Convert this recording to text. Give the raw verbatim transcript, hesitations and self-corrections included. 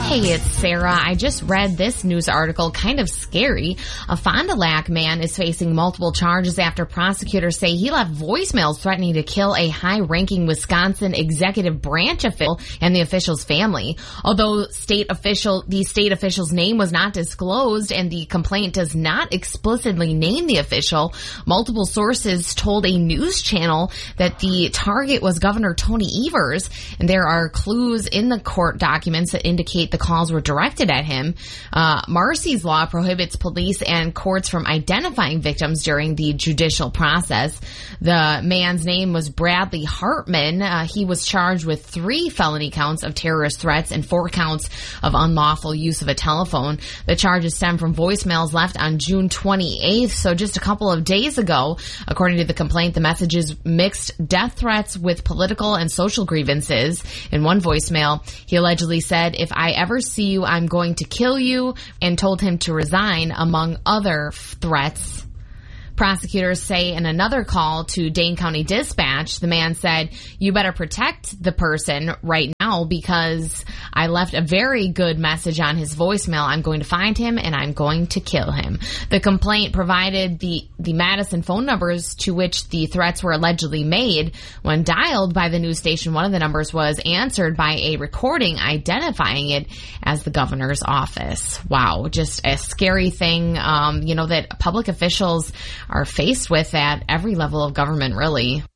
Hey, it's Sarah. I just read this news article, kind of scary. A Fond du Lac man is facing multiple charges after prosecutors say he left voicemails threatening to kill a high-ranking Wisconsin executive branch official and the official's family. Although state official, the state official's name was not disclosed and the complaint does not explicitly name the official, multiple sources told a news channel that the target was Governor Tony Evers, and there are clues in the court documents that indicate the calls were directed at him. Uh, Marcy's law prohibits police and courts from identifying victims during the judicial process. The man's name was Bradley Hartman. Uh, he was charged with three felony counts of terrorist threats and four counts of unlawful use of a telephone. The charges stem from voicemails left on June twenty-eighth, so just a couple of days ago. According to the complaint, the messages mixed death threats with political and social grievances. In one voicemail, he allegedly said, "If I ever see you, I'm going to kill you," and told him to resign, among other threats. Prosecutors say in another call to Dane County Dispatch, the man said, "You better protect the person right now because I left a very good message on his voicemail. I'm going to find him and I'm going to kill him." The complaint provided the, the Madison phone numbers to which the threats were allegedly made. When dialed by the news station, one of the numbers was answered by a recording identifying it as the governor's office. Wow, just a scary thing, um, you know, that public officials are faced with at every level of government, really.